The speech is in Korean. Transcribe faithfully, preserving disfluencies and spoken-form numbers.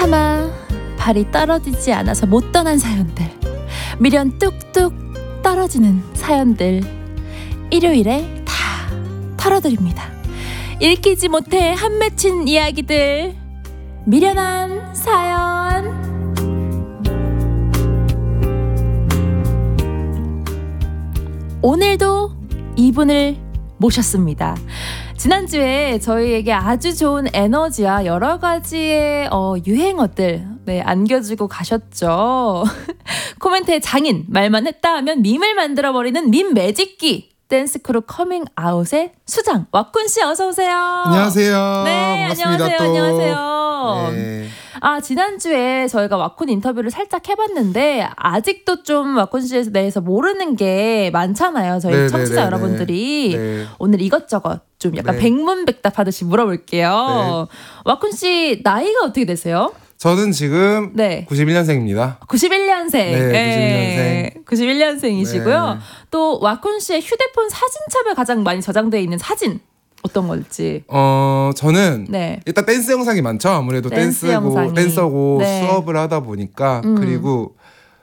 차마 발이 떨어지지 않아서 못 떠난 사연들, 미련 뚝뚝 떨어지는 사연들, 일요일에 다 털어드립니다. 읽히지 못해 한 맺힌 이야기들, 미련한 사연. 오늘도 이분을 모셨습니다. 지난주에 저희에게 아주 좋은 에너지와 여러 가지의 어, 유행어들 네, 안겨주고 가셨죠. 코멘트의 장인, 말만 했다 하면 밈을 만들어버리는 밈 매직기, 댄스크루 커밍아웃의 수장 왁쿤씨 어서오세요. 안녕하세요. 네, 반갑습니다. 안녕하세요. 또. 안녕하세요. 네. 아, 지난주에 저희가 왁쿤 인터뷰를 살짝 해봤는데 아직도 좀 왁쿤씨에 대해서 모르는 게 많잖아요. 저희 네, 청취자 네, 네, 여러분들이. 네. 오늘 이것저것 좀 약간 네. 백문백답하듯이 물어볼게요. 네. 왁쿤씨 나이가 어떻게 되세요? 저는 지금 네. 구십일 년생입니다. 구십일 년생. 네, 네. 구십일 년생이시고요. 네. 또 왁쿤씨의 휴대폰 사진첩에 가장 많이 저장되어 있는 사진 어떤 걸지? 어, 저는 네. 일단 댄스 영상이 많죠. 아무래도 댄스 댄스고 영상이. 댄서고 네. 수업을 하다 보니까 음. 그리고